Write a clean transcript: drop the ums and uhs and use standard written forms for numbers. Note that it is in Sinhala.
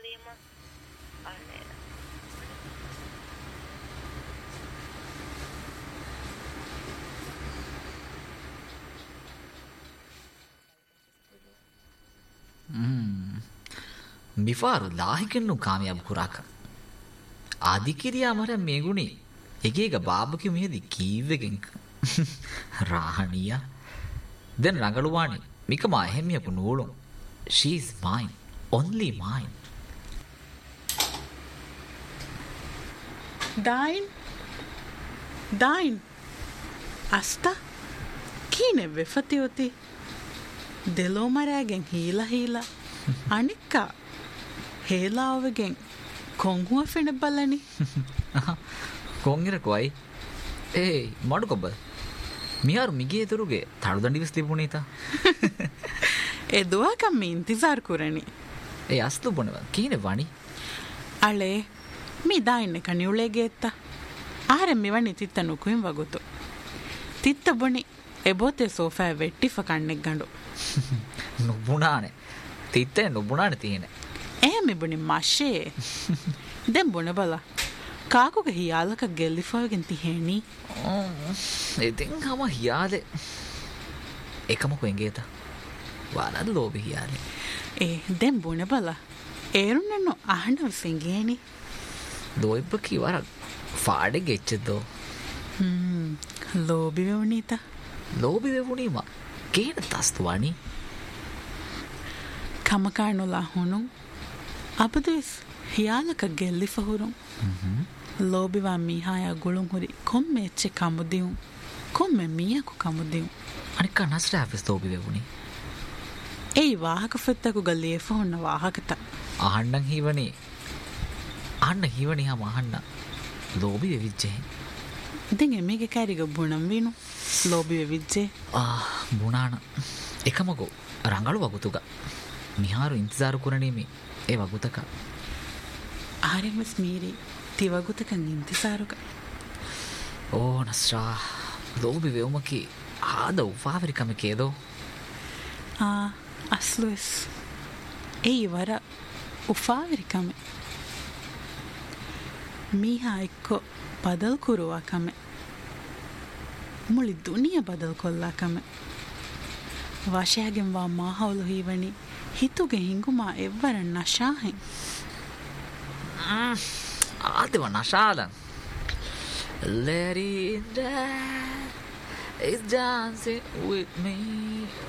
වීම අනේ මිෆාරු ලාහිකෙන්නු කාමයාබ කුරාක ආදිකිරියා මර මේගුණි එකේක බාබකි මෙහෙදි කීව්වෙකින් රාහණියා දැන් රඟලුවානි මිකමා එහෙමියපු නූලුම් she is mine only mine Dain asta kine vefatiyoti delo maragen hila anikka helaawegen konhuwa fene balani කොංගිර කොයි ඒ මඩු කොබ මියාරු මිගේ තුරුගේ තඩුදඬි විස් තිබුණේ තා ඒ දුවකම් මේ ඉන්තිසාර් කුරණි ඒ අස්තු බොනව කීනේ වණි අලේ මේ දාන්න කනියුලේ ගෙත්ත ආරෙන් මෙවනි තිත්ත නුකුයින් වගුතු තිත්ත බොනි එබෝතේ සෝෆා වෙට්ටිෆ කන්නෙක් ගඬු නුබුණානේ තිත්තේ නුබුණානේ තියෙන්නේ එහෙම බොනි මාෂේ දැන් බොන බලා කාකුගේ හියාලක ගෙල්ලිෆාවගෙන් තිහෙනි ඉතින් හම හියාලේ එකම කොෙන්ගේත වානද ලෝබ හියාලේ ඒ දැන් බොන බලා ඒරුන්නු අහනව සිංගේනි දොයිබ්බ කිවරක් ෆාඩෙ ගෙච්චදෝ ලෝබි වෙවුනීත ලෝබි වෙවුනීම කේන තස්තුවනි කමකානුලා හුණු අපදෙස් හියාලක ගෙල්ලිෆහුරුම් ලෝබිවා මීහාය ගුළුම් හුරි කොම්මෙ එච්චෙ කමුදිවුම් කොම්මෙ මීයකු කමුදිවුම් අනික නස්ට ඇෆිස් ලෝබි වෙවුනි ඒයි වාහක ෆෙත්තකු ගල්ලියෆහුන්න වාහකත අහන්නන් හිවනේ අන්න හිවනි හම අහන්න ලෝබි වෙවිච්චේ ඉතින් එමේගෙ කෑරිග බුණම් වීනු ලෝබි වෙවිච්චේ බුණාන එකමකෝ රංගලු වගුතුග මිහාරු ඉන්තිසාරු කුරණීමේ ඒ වගුතක ආරෙමස් මීරි තිවගුතකන් ඉන්තිසාරුක ඕ නස්රා ලෝබි වෙවුමකි ආද උපාවරිකමකේදෝ අස්ලුස් ඒයි වර උපාවරිකමේ මීහා එක්කො බදල් කුරුවා කමෙ මුළි දුනිය බදල් කොල්ලා කමෙ වශයගෙන් වා මාහවුලු හීවනි හිතුගේ හිංගුමා එව්වරන් නශාහෙන් ආදව නශාලන් Let it die It's dancing with me